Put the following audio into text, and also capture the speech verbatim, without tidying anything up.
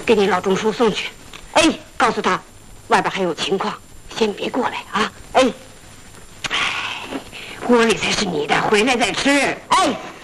给你老钟叔送去。哎，告诉他，外边还有情况，先别过来啊。哎，哎，锅里才是你的，回来再吃。哎。